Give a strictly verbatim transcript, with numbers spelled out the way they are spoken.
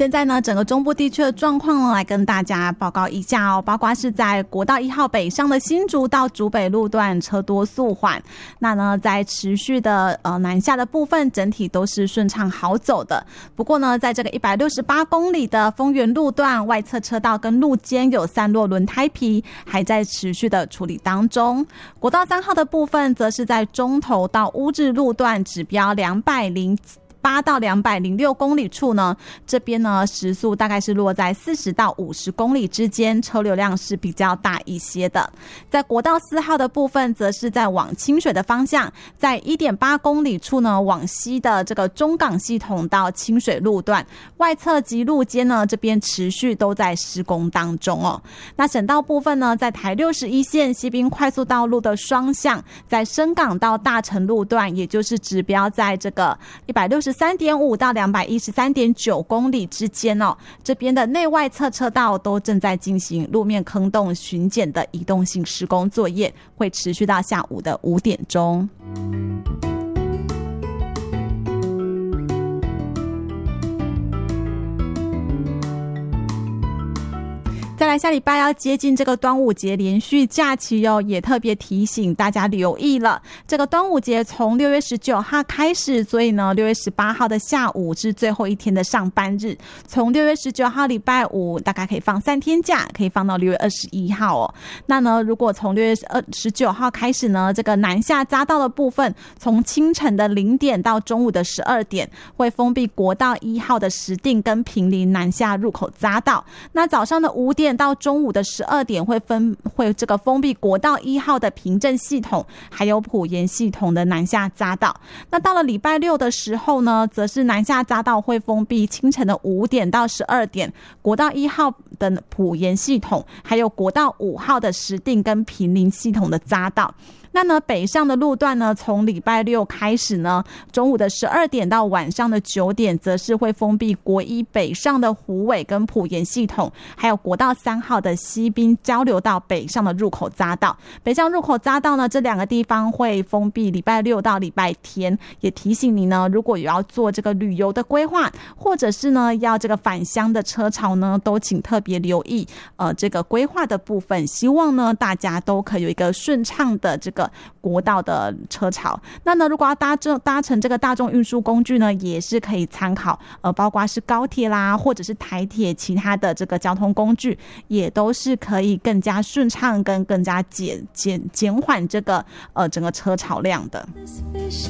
现在呢，整个中部地区的状况呢，来跟大家报告一下哦。包括是在国道一号北上的新竹到竹北路段车多速缓，那呢，在持续的呃南下的部分，整体都是顺畅好走的。不过呢，在这个一百六十八公里的丰原路段外侧车道跟路肩有散落轮胎皮，还在持续的处理当中。国道三号的部分，则是在中投到乌日路段指标两百零八到两百零六公里处呢，这边呢时速大概是落在四十到五十公里之间，车流量是比较大一些的。在国道四号的部分，则是在往清水的方向，在 一点八公里处呢，往西的这个中港系统到清水路段外侧及路肩呢，这边持续都在施工当中哦。那省道部分呢，在台六十一线西滨快速道路的双向，在深港到大成路段，也就是指标在这个一百六十三点五到两百一十三点九公里之间哦，这边的内外侧车道都正在进行路面坑洞巡检的移动性施工作业，会持续到下午的五点钟。再来，下礼拜要接近这个端午节连续假期哦，也特别提醒大家留意了。这个端午节从六月十九号开始，所以呢，六月十八号的下午是最后一天的上班日。从六月十九号礼拜五，大概可以放三天假，可以放到六月二十一号哦。那呢，如果从六月十九号开始呢，这个南下匝道的部分，从清晨的零点到中午的十二点，会封闭国道一号的石碇跟坪林南下入口匝道。那早上的五点到中午的十二点会分会这个封闭国道一号的平镇系统，还有埔盐系统的南下匝道。那到了礼拜六的时候呢，则是南下匝道会封闭清晨的五点到十二点，国道一号的埔盐系统，还有国道五号的石碇跟坪林系统的匝道。那呢，北上的路段呢，从礼拜六开始呢，中午的十二点到晚上的九点，则是会封闭国一北上的虎尾跟埔盐系统，还有国道三号的西滨交流道北上的入口匝道。北上入口匝道呢，这两个地方会封闭礼拜六到礼拜天。也提醒你呢，如果有要做这个旅游的规划，或者是呢要这个返乡的车潮呢，都请特别留意呃这个规划的部分。希望呢大家都可以有一个顺畅的这个国道的车潮。那呢，如果要搭这搭乘这个大众运输工具呢，也是可以参考呃，包括是高铁啦，或者是台铁，其他的这个交通工具，也都是可以更加顺畅跟更加减减减缓这个呃整个车潮量的。